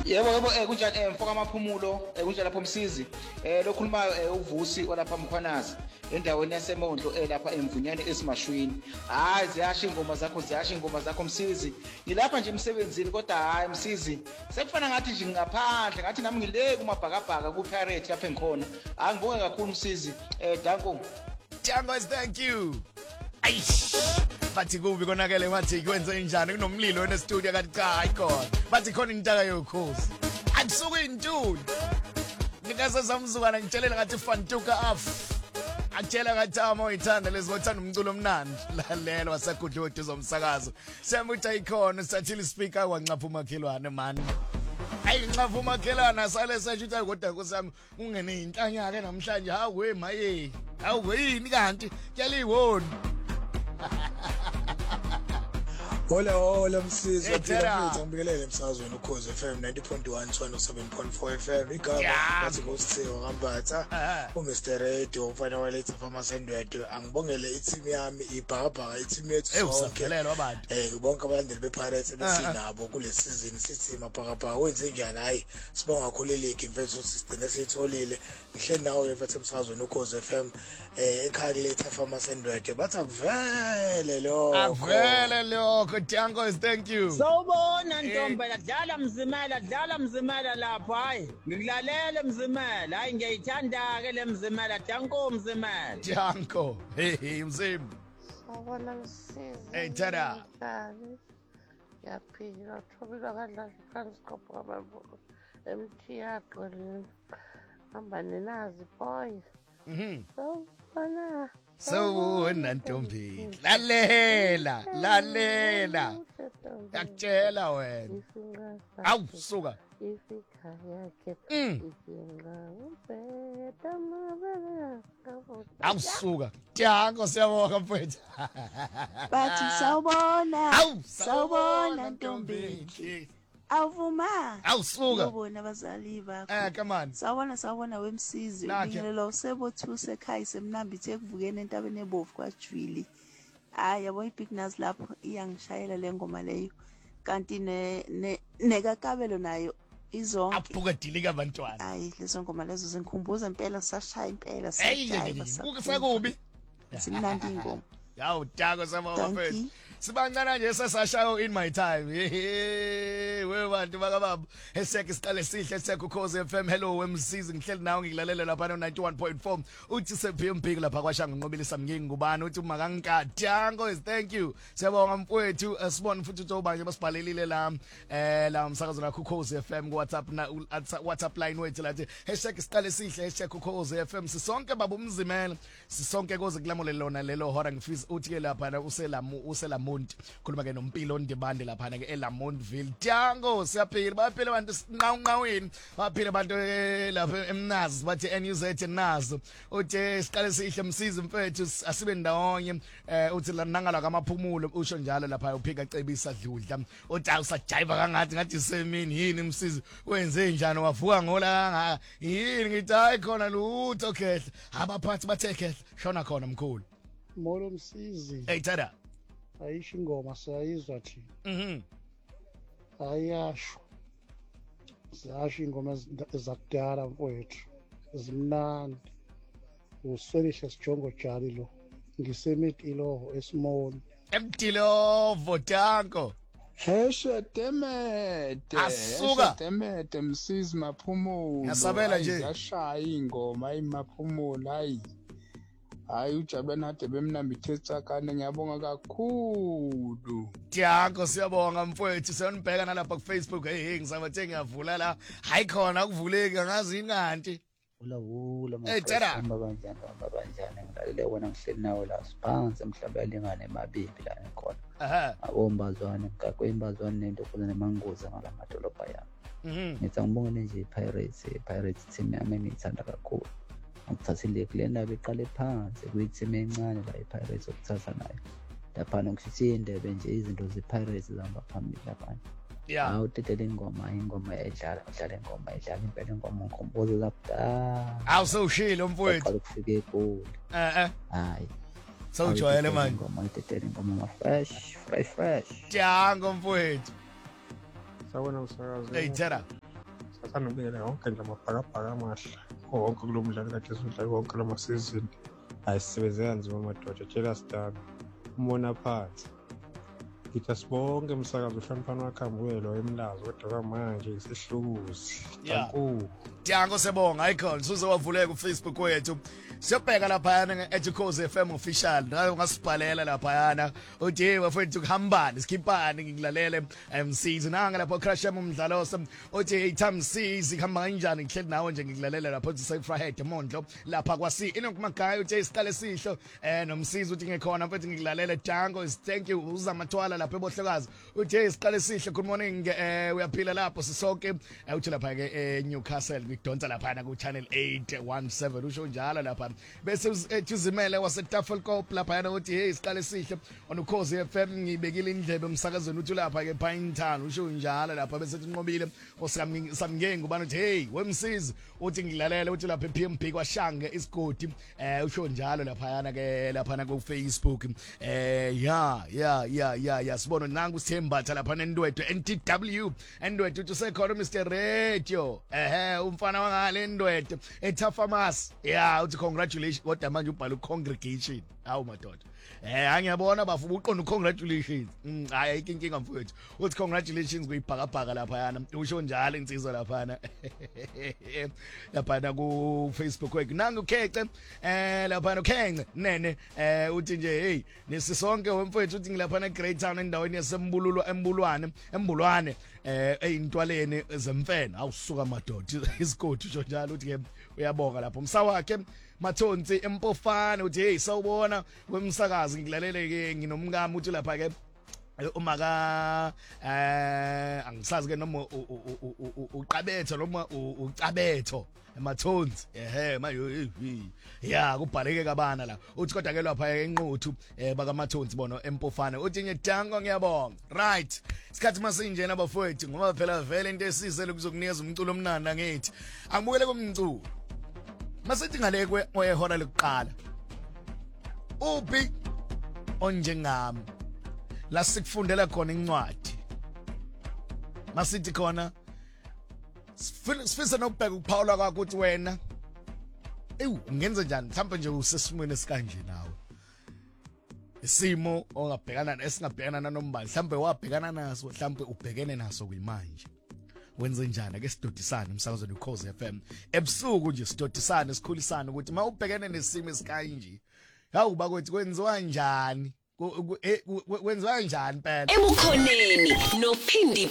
Yebo kunjani mfoka amaphumulo kunjani lapho Msizi lokhuluma uVusi olapha Mkhwanazi endaweni yaseMondlo lapha emvunyane esimashwini. Hayi ziyasha ingoma zakho Msizi. Ngilapha nje emsebenzini kodwa hayi Msizi sekufana ngathi nje ngaphandle ngathi nami ngile kumabhakabhaka ku Pirate lapha engikhona. Angibonge kakhulu Msizi. Danko is thank you. Aish. Bathi kubi konakele wathi kwenze njani kunomlilo ene studio kathi cha hayikhona. Bathi khona intaka yokhosi. Akusuku intuli. Ngikaze zamzukana ngitshelela ngathi fantuka af. Akutshela ngathi amoyithanda lezizothanda umculo omnandi. Lalela wasagudludu zomsakazo. Semuthi ayikhona sathile speaker wancapha umakhelwane man. Hayi ncapha umakhelwane sale seshuthi kodwa kusami ungene inhlanya ke namhlanje hawe maye. Hawu yini kanti kuyaliwona. Hola Msizi waphila ngibingelele emsakazweni ukhozi FM 90.1 107.4 FM igama bathi ngosithiwa ngambatha uMr Radio umfana waletha pharmacy angibongele i-team yami ibhabha i-team yethu sonke bonke abalandeli bePirates esinabo kule season sithi mabhakabhaka wenze njani hayi sibonga kakhulu league mfethu sigcine sitholile ngihle nawe mfethu emsakazweni ukhozi FM ekhaya letha pharmacy bathi avele lokho Tiango is thank you. Sawubona Ntombela dlala mzimela lapho hayi ngikulalele mzimela hayi ngiyayithanda ke le mzimela Tiango mzimela Tiango hey mzimba Sawubona Msizi hey tada yaphila thobela kadla phansi kopho ababulu emthiyaqo hamba nenazi boy sawubona Sawubona Ntombi lalela yakutshela wena awusuka ifikhaya ke isinga ubheda mabela awusuka Tiango siyabonga mfethu bathi sawubona Ntombi awuvuma awusuka ubona abazali bakho come on sawubona weMsizi ubingelela usebothuse ekhaya semnambithe ekuvukeni entabeni ebovu kwaJwili hayi yabo iBig Nas lapho iyangishayela lengoma leyo kanti nekakabelo nayo izonke aphuka dilika abantwana hayi lezo ngoma lezo zingikhumbuza impela sashaya impela sakubi simnandi ingoma yawu Tiango sama mfethu sibancane nje sesashayo in my time we bantu bakababa eseke siqale sihle eseke ukhoze FM hello weMsizi ngihleli nawe ngikulalele lapha no 91.4 uthi sePMP lapha kwashanga nqobilisa mngingi ngubani uthi makangika Tiango is thank you siyabonga mfowethu sibone futhi uthi obanje basibhalelile la umsakazo nakho ukhoze FM ku WhatsApp na WhatsApp line wethu lathi #siqale sihle #ukhoze FM sisonke baba umzimela sisonke koze kulamule lona lelo hora ngifisa uthi ke lapha uselamont khuluma ke nompilo ondibande lapha ke eLamontville Tiango siyaphila baphila abantu sinqawunqaweni baphila abantu lapha eMnazi bathi NUZ nazo uthi siqale sihle Msizi mfethu asibe ndawonye uthi la nangala kamaphumulo usho njalo lapha uphika cebisa dludla uthi awusajiva kangathi ngathi semini yini Msizi wenze njani wavuka ngola yini ngithi hayi khona lutho khehle abaphathi bathe khehle shona khona mkhulu Molo Msizi hey tada ayisho ingoma sayizwa thina ayasho ziyasho ingoma zakudala mfowethu zimnandi uswelishe sijongo jali lo ngisemetiloho esimoni emtilovo Tiango temete Msizi maphumulo ngasabela nje yashaya ingoma imaphumulo hayi ujabulani hade bemnambithetha kane ngiyabonga kakhulu Tiango siyabonga mfowethu siyonibheka nalapha ku Facebook hey ngisabathe ngiyavula la hayi khona ukuvuleki ngazi inganti mafreshamba kanjani ngilalele wena ngihleli nawe la siphansi emhlaba yalingane emabimbi la ekhona abombazwane mkakwembazwane nento khona nemangozi ngalamadolobha yami ngithi ngibongele nje Pirates team yami ngiyithanda kakhulu ukuthathile kulena beqale phansi kuyithime encane la iPirates ukuthatha nayo lapha nokushisa indebe nje izinto zePirates zihamba phambili lapha awutetele ingoma edlala impela ingoma ngombozo lapha awusoshilo mfowethu qala ukufika egoli hayi sawujwayele manje ingoma itetele ingoma fresh Tiango mfowethu sawona usakazo hey tada sasanobingelela wonke nje amabhakabhaka amahle wonke kulo mdlalo kade sidlala wonke la masizini ayisisebenze kanzima madoda tshela sidana umona phansi ngithi asibonke umsakazo uhloniphana wakhambuyelo emlazo kodwa kwamanje isihlukuzi kankulu Tiango sebonga icon suze wavuleka ku Facebook wethu siyobheka lapha yana Educause FM official nayo ngasibhalela lapha yana uthi wafethu kuhambani sikhiphani ngilalele MCs nanga lapha crash umdlalo uthi Tamsizi kuhamba kanjani ngihleli nawe nje ngilalela lapha uthi say Friday Mondlo lapha kwasi inokumagaya uthi isiqale sihlo nomsizi uthi ngikhona mfethu ngilalele Tiango thank you uzamathwala lapha ebohlokazi uthi isiqale sihle good morning uyaphila lapho sisonke uthi lapha ke Newcastle ngidonsa lapha ku channel 817 usho njalo lapha bese uthuzimele waseTafelkop lapha yana uthi hey isiqale sihle onukhozi FM ngibekile indlebe umsakazweni uthi lapha ke Pine Town usho njalo lapha bese tinqobile osamngengi ubani uthi hey wemsizi uthi ngilalela uthi lapha ePMP kwaShange isigodi usho njalo lapha yana ke lapha na ku Facebook ya sibona nangu sithembatha lapha nendwethu NTW endwethu uthi sekhona Mr Radio umfana wangale ndwethu eThafamas uthi congratulations kodwa manje ubhala congregation hawu madoda angiyabona bafu uqonda congratulations hayi ayinkinga mfowethu uthi congratulations kuyibhakabhaka lapha yana usho njalo insizwa lapha na lapha ku Facebook kwakhe nangu Khece lapha no Khenge nene uthi nje hey nesisonke wemfowethu uthi ngilapha na Great Town endaweni yasembululo embulwane eyintwaleni zemfene awusuka madoda isigodi usho njalo uthi ke uyabonga lapho umsawakhe Mathonsi empofana uthi hey sawubona kwemsakazi ngilalele ke nginomngamo uthi lapha ke umaka angisazi ke noma uqabetho noma ucabetho Mathonsi manje ya kubhaleke kabana la uthi kodwa ke lapha enquthu baka Mathonsi bona empofana uthi ngidango ngiyabonga right isikhathi masinjena bafowethu ngoba phela vele into esizele kuzokunikeza umculo omnanda ngithi angibukele komculo masithi ngalekwe oyehora lokuqala uphi onjengami la sikufundela khona incwadi masithi khona sifisa nokubheka ukuphawula kwakho ukuthi wena ungenza njani mhlawumbe nje usesimweni esikanje nawe isimo ongabhekana esingabhekana nanombali mhlawumbe wabhekana naso mhlawumbe ubhekene naso kuyimanje wenze njani ake sidodisane umsakazweni uKhozi FM ebusuku nje sidodisane sikhulisane ukuthi mawubhekene nesimo esikanje hawu bakwethu kwenziwa njani wenziwa njani phela ebukhoneni noPhindi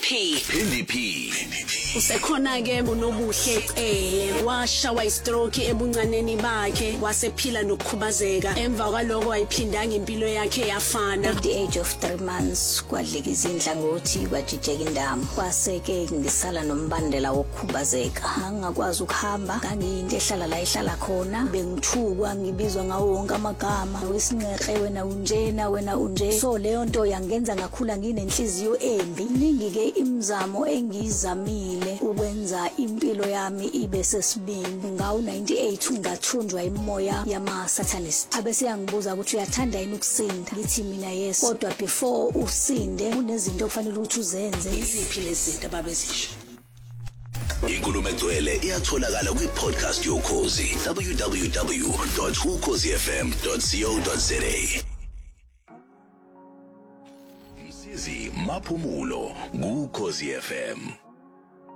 P usekhona ke unobuhle washawa istroke ebuncaneni bakhe wasephila nokukhubazeka emva kwaloko wayiphindanga impilo yakhe yafana at the age of 3 months kwadlika izindla ngothi kwajijeka indamo kwaseke ngisala nombandela wokukhubazeka ngingakwazi ukuhamba ngangiyinto ehlala la ihlala khona bengithukwa ngibizwa ngawo wonke amagama wesinqeqe wena unjena wena unje so leyo nto yangenza ngakhula nginenhliziyo embi ningi ke imizamo engizamile ukwenza impilo yami ibe sesibindi ngawo 98 ngathunjwa imoya yama satanist abese yangibuza ukuthi uyathanda yini ukusinda ngithi mina yes kodwa before usinde kunezinto okufanele ukuthi uzenze iziphi lezinto babezisho Inkulumo egcwele iyatholakala kwi-podcast yoKhozi www.ukhozifm.co.za Msizi Maphumulo kuKhozi FM.